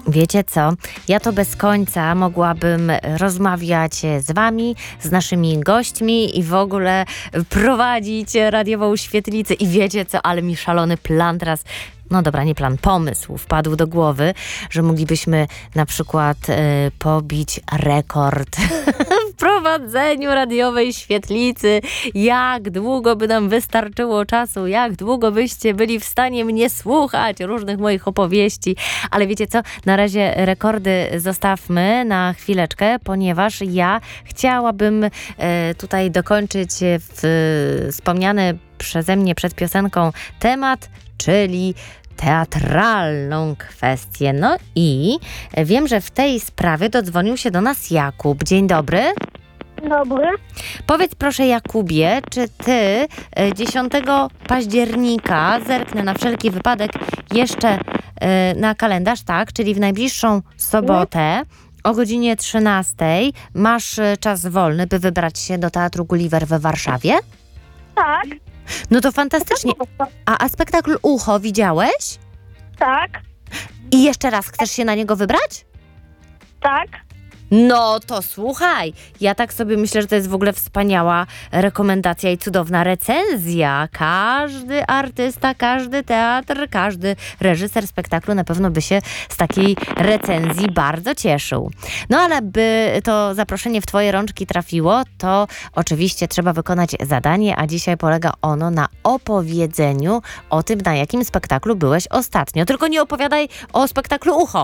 Wiecie co? Ja to bez końca mogłabym rozmawiać z wami, z naszymi gośćmi i w ogóle prowadzić radiową świetlicę. I wiecie co? Ale mi szalony plan teraz... No dobra, nie plan, pomysł wpadł do głowy, że moglibyśmy na przykład pobić rekord w prowadzeniu radiowej świetlicy. Jak długo by nam wystarczyło czasu, jak długo byście byli w stanie mnie słuchać, różnych moich opowieści. Ale wiecie co, na razie rekordy zostawmy na chwileczkę, ponieważ ja chciałabym tutaj dokończyć wspomniany przeze mnie przed piosenką temat, czyli teatralną kwestię. No i wiem, że w tej sprawie dodzwonił się do nas Jakub. Dzień dobry. Dobry. Powiedz proszę, Jakubie, czy ty 10 października, zerknę na wszelki wypadek jeszcze na kalendarz, tak, czyli w najbliższą sobotę o godzinie 13 masz czas wolny, by wybrać się do Teatru Gulliver we Warszawie? Tak. No to fantastycznie. A spektakl Ucho widziałeś? Tak. I jeszcze raz chcesz się na niego wybrać? Tak. No to słuchaj, ja tak sobie myślę, że to jest w ogóle wspaniała rekomendacja i cudowna recenzja. Każdy artysta, każdy teatr, każdy reżyser spektaklu na pewno by się z takiej recenzji bardzo cieszył. No ale by to zaproszenie w twoje rączki trafiło, to oczywiście trzeba wykonać zadanie, a dzisiaj polega ono na opowiedzeniu o tym, na jakim spektaklu byłeś ostatnio. Tylko nie opowiadaj o spektaklu Ucho.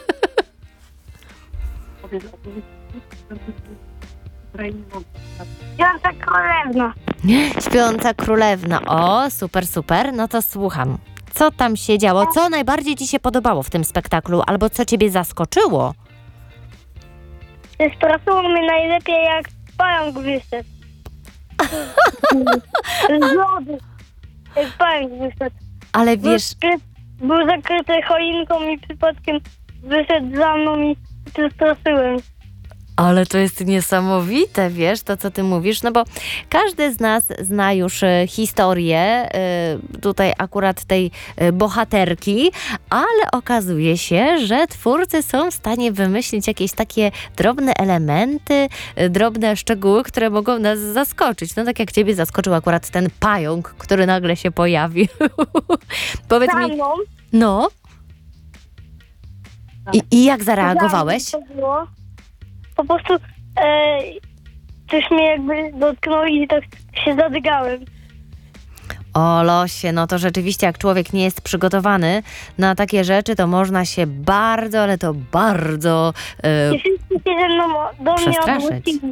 Śpiąca Królewna. Śpiąca Królewna. O, super, super. No to słucham. Co tam się działo? Co najbardziej ci się podobało w tym spektaklu? Albo co ciebie zaskoczyło? Straszyło mnie najlepiej, jak pająk wyszedł. Z lody. Jak pająk wyszedł. Ale wiesz... Był zakryty choinką i przypadkiem wyszedł za mną i przestraszyłem. Ale to jest niesamowite, wiesz, to co ty mówisz, no bo każdy z nas zna już historię tutaj akurat tej bohaterki, ale okazuje się, że twórcy są w stanie wymyślić jakieś takie drobne elementy, drobne szczegóły, które mogą nas zaskoczyć. No tak jak ciebie zaskoczył akurat ten pająk, który nagle się pojawi. Powiedz mi, no. I jak zareagowałeś? Po prostu coś mnie jakby dotknął i tak się zadygałem. O losie, no to rzeczywiście jak człowiek nie jest przygotowany na takie rzeczy, to można się bardzo, ale to bardzo I wszyscy się ze mną do mnie przestraszyć. odwrócili.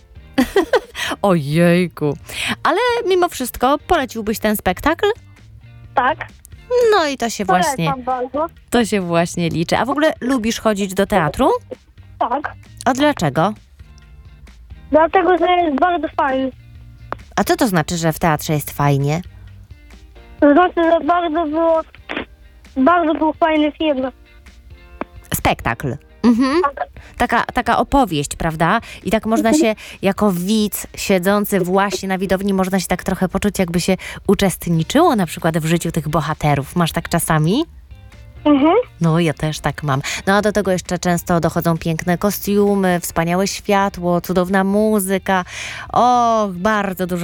Ojejku. Ale mimo wszystko poleciłbyś ten spektakl? Tak. No i Polecam bardzo. to się właśnie liczy. A w ogóle lubisz chodzić do teatru? Tak. A dlaczego? Dlatego, że jest bardzo fajny. A co to znaczy, że w teatrze jest fajnie? To znaczy, że bardzo był fajny film. Spektakl. Mhm. Taka opowieść, prawda? I tak można się, jako widz siedzący właśnie na widowni, można się tak trochę poczuć, jakby się uczestniczyło na przykład w życiu tych bohaterów. Masz tak czasami? Mhm. No, ja też tak mam. No a do tego jeszcze często dochodzą piękne kostiumy, wspaniałe światło, cudowna muzyka. Och, bardzo dużo